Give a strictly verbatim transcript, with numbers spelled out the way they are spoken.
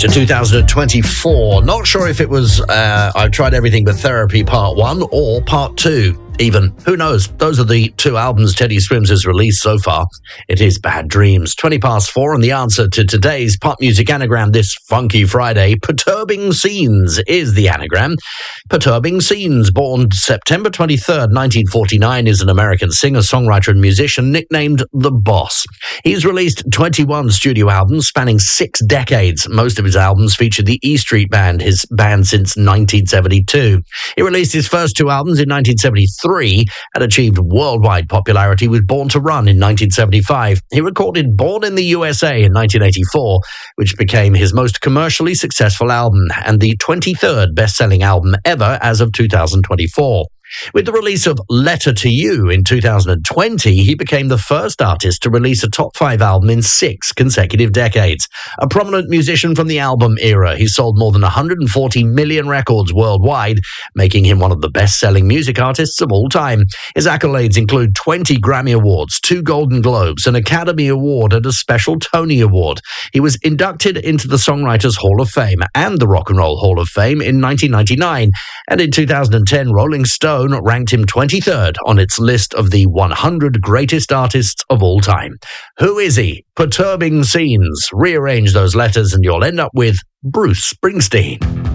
to two thousand twenty-four. Not sure if it was uh, I've Tried Everything But Therapy Part one or Part two. Even. Who knows? Those are the two albums Teddy Swims has released so far. It is Bad Dreams. twenty past four, and the answer to today's pop music anagram this funky Friday, Perturbing Scenes, is the anagram. Perturbing Scenes, born September twenty-third, nineteen forty-nine, is an American singer, songwriter and musician nicknamed The Boss. He's released twenty-one studio albums spanning six decades. Most of his albums feature the E Street Band, his band since nineteen seventy-two. He released his first two albums in nineteen seventy-three and achieved worldwide popularity with Born to Run in nineteen seventy-five. He recorded Born in the U S A in nineteen eighty-four, which became his most commercially successful album and the twenty-third best-selling album ever as of two thousand twenty-four. With the release of Letter to You in two thousand twenty, he became the first artist to release a top five album in six consecutive decades. A prominent musician from the album era, he sold more than one hundred forty million records worldwide, making him one of the best-selling music artists of all time. His accolades include twenty Grammy Awards, two Golden Globes, an Academy Award, and a special Tony Award. He was inducted into the Songwriters Hall of Fame and the Rock and Roll Hall of Fame in nineteen ninety-nine, and in two thousand ten, Rolling Stone ranked him twenty-third on its list of the one hundred greatest artists of all time. Who is he? Perturbing Scenes. Rearrange those letters and you'll end up with Bruce Springsteen.